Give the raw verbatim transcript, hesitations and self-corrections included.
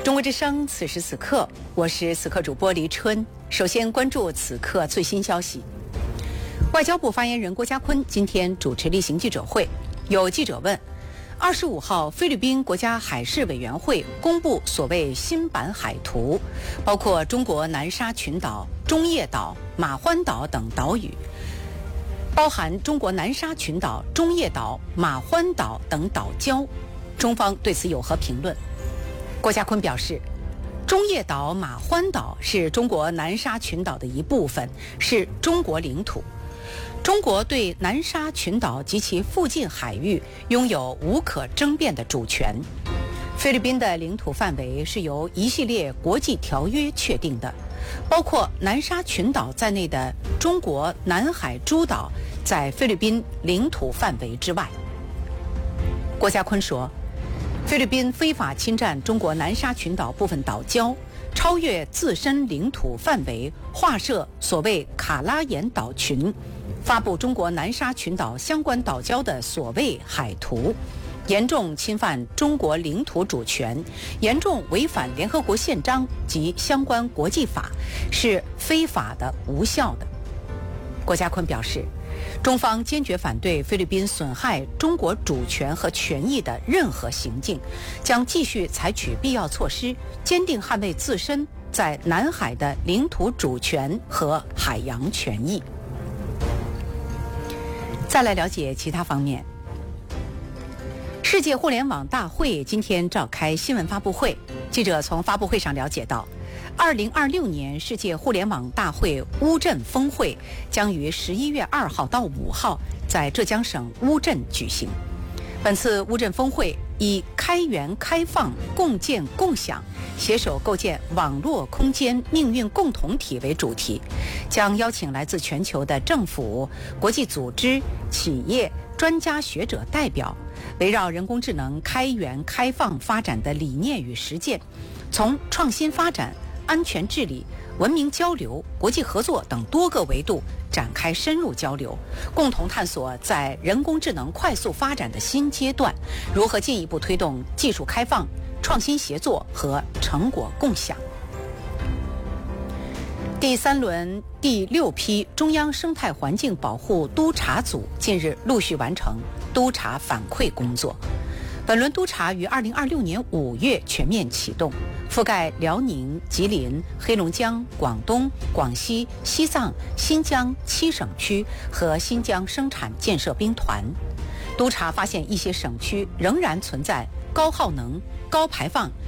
中国之声，此时此刻，我是此刻主播黎春。首先关注此刻最新消息。外交部发言人郭家坤今天主持例行记者会，有记者问：二十五号，菲律宾国家海事委员会公布所谓新版海图，包括中国南沙群岛、中业岛、马欢岛等岛屿，包含中国南沙群岛、中业岛、马欢岛等岛礁。中方对此有何评论？郭家坤表示，中业岛、马欢岛是中国南沙群岛的一部分，是中国领土。中国对南沙群岛及其附近海域拥有无可争辩的主权。菲律宾的领土范围是由一系列国际条约确定的，包括南沙群岛在内的中国南海诸岛在菲律宾领土范围之外。郭家坤说，菲律宾非法侵占中国南沙群岛部分岛礁，超越自身领土范围，划设所谓卡拉延岛群，发布中国南沙群岛相关岛礁的所谓海图，严重侵犯中国领土主权，严重违反联合国宪章及相关国际法，是非法的、无效的。郭家坤表示，中方坚决反对菲律宾损害中国主权和权益的任何行径，将继续采取必要措施，坚定捍卫自身在南海的领土主权和海洋权益。再来了解其他方面。世界互联网大会今天召开新闻发布会，记者从发布会上了解到，二零二六年世界互联网大会乌镇峰会将于十一月二号到五号在浙江省乌镇举行。本次乌镇峰会以开源开放、共建共享，携手构建网络空间命运共同体为主题，将邀请来自全球的政府、国际组织、企业、专家学者代表，围绕人工智能开源开放发展的理念与实践，从创新发展、安全治理、文明交流、国际合作等多个维度展开深入交流，共同探索在人工智能快速发展的新阶段，如何进一步推动技术开放、创新协作和成果共享。第三轮第六批中央生态环境保护督查组近日陆续完成督查反馈工作。本轮督查于二零二六年五月全面启动，覆盖辽宁、吉林、黑龙江、广东、广西、西藏、新疆七省区和新疆生产建设兵团。督查发现一些省区仍然存在高耗能、高排放、